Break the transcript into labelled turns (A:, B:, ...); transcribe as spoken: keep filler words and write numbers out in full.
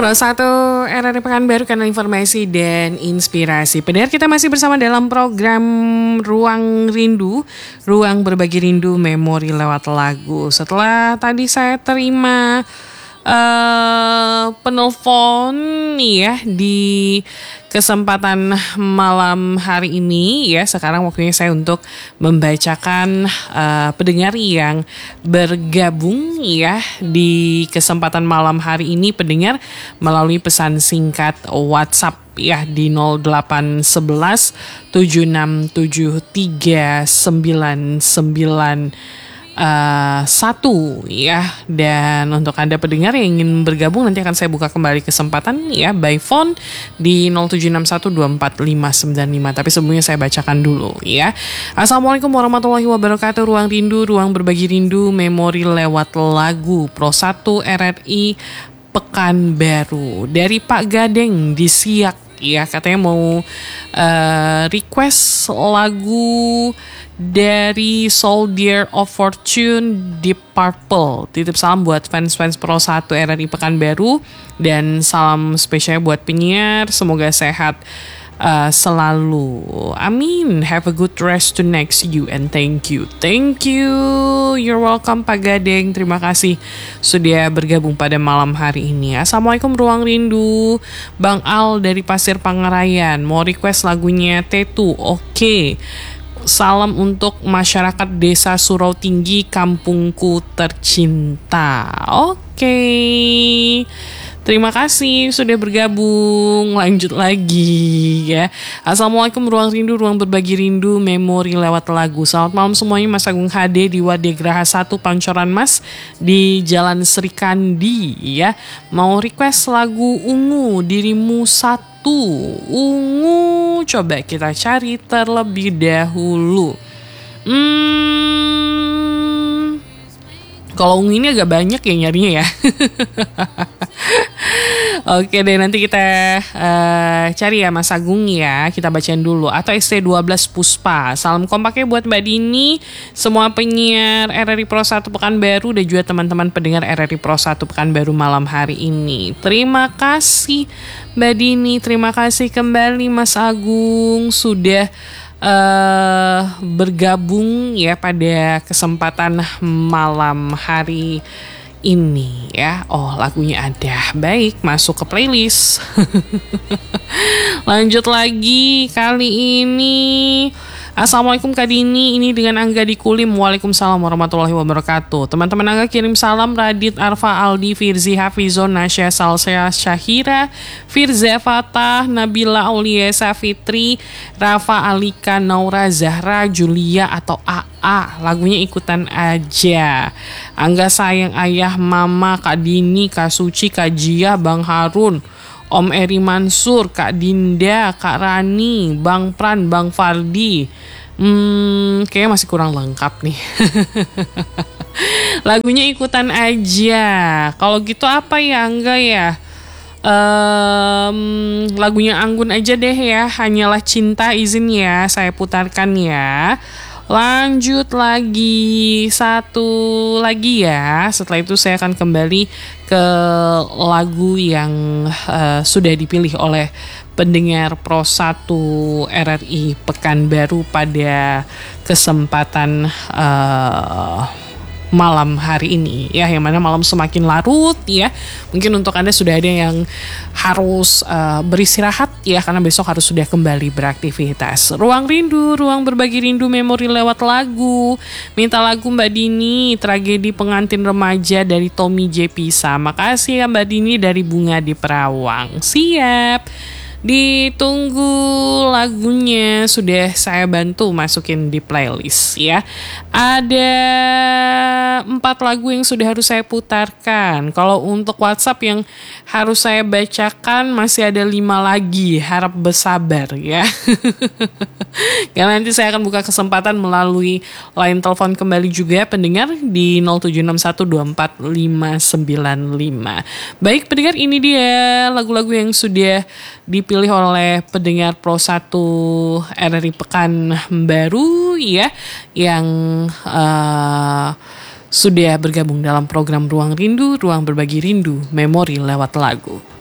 A: Pro satu R R I Pekanbaru, kanal informasi dan inspirasi. Pendengar, kita masih bersama dalam program Ruang Rindu, ruang berbagi rindu memori lewat lagu. Setelah tadi saya terima uh, penelpon nih ya di kesempatan malam hari ini ya, sekarang waktunya saya untuk membacakan uh, pendengar yang bergabung ya di kesempatan malam hari ini, pendengar melalui pesan singkat WhatsApp ya di nol delapan satu satu tujuh enam tujuh tiga sembilan sembilan Uh, satu ya. Dan untuk Anda pendengar yang ingin bergabung, nanti akan saya buka kembali kesempatan ya by phone di nol tujuh enam satu dua empat lima sembilan lima. Tapi sebelumnya saya bacakan dulu ya. Assalamualaikum warahmatullahi wabarakatuh. Ruang rindu, ruang berbagi rindu memori lewat lagu. Pro satu R R I Pekanbaru dari Pak Gadeng di Siak ya, katanya mau uh, request lagu dari Soldier of Fortune, Deep Purple. Titip salam buat fans-fans Pro satu R R I Pekanbaru dan salam spesial buat penyiar, semoga sehat uh, selalu. Amin. Have a good rest to next you and thank you. Thank you. You're welcome Pak Gadeng. Terima kasih sudah bergabung pada malam hari ini. Assalamualaikum Ruang Rindu. Bang Al dari Pasir Pangarayan mau request lagunya T dua. Oke. Okay. Salam untuk masyarakat Desa Surau Tinggi, kampungku tercinta. Oke. Okay. Terima kasih sudah bergabung. Lanjut lagi ya. Assalamualaikum Ruang Rindu, ruang berbagi rindu memori lewat lagu. Selamat malam semuanya, Mas Agung H D di Wadegraha satu Pancoran Mas di Jalan Serikandi ya. Mau request lagu Ungu, Dirimu Satu. Ungu, coba kita cari terlebih dahulu. Hmm, kalau ungu ini agak banyak ya nyarinya ya. Oke deh, nanti kita uh, cari ya Mas Agung ya. Kita bacain dulu. Atau S T dua belas Puspa. Salam kompaknya buat Mbak Dini, semua penyiar R R I Pro satu Pekanbaru, dan juga teman-teman pendengar R R I Pro satu Pekanbaru malam hari ini. Terima kasih Mbak Dini. Terima kasih kembali Mas Agung sudah uh, bergabung ya pada kesempatan malam hari ini ya. Oh, lagunya ada. Baik, masuk ke playlist. Lanjut lagi kali ini. Assalamualaikum Kak Dini, ini dengan Angga di Kulim. Waalaikumsalam warahmatullahi wabarakatuh. Teman-teman Angga kirim salam Radit, Arfa, Aldi, Firzi, Hafizon, Nasya, Salsea, Syahira, Firza, Fatah, Nabila, Aulia, Safitri, Rafa, Alika, Naura, Zahra, Julia atau A A. Lagunya ikutan aja. Angga sayang ayah, mama, Kak Dini, Kak Suci, Kak Jia, Bang Harun, Om Eri Mansur, Kak Dinda, Kak Rani, Bang Pran, Bang Fardi. Hmm, kayaknya masih kurang lengkap nih. Lagunya ikutan aja. Kalau gitu apa ya, enggak ya? Um, lagunya Anggun aja deh ya. Hanyalah Cinta, izin ya saya putarkan ya. Lanjut lagi, satu lagi ya. Setelah itu saya akan kembali ke lagu yang uh, sudah dipilih oleh pendengar Pro satu R R I Pekanbaru pada kesempatan uh, malam hari ini ya, yang mana malam semakin larut ya. Mungkin untuk Anda sudah ada yang harus uh, beristirahat ya, karena besok harus sudah kembali beraktivitas. Ruang Rindu, ruang berbagi rindu memori lewat lagu. Minta lagu Mbak Dini, Tragedi Pengantin Remaja dari Tommy J. Pisa. Makasih ya Mbak Dini dari Bunga di Perawang. Siap. Ditunggu lagunya, sudah saya bantu masukin di playlist ya. Ada empat lagu yang sudah harus saya putarkan. Kalau untuk WhatsApp yang harus saya bacakan masih ada lima lagi. Harap bersabar ya. Karena nanti saya akan buka kesempatan melalui line telepon kembali juga pendengar di nol tujuh enam satu dua empat lima sembilan lima. Baik pendengar, ini dia lagu-lagu yang sudah dipilih oleh pendengar Pro satu R R I Pekanbaru ya, yang uh, sudah bergabung dalam program Ruang Rindu, ruang berbagi rindu memori lewat lagu.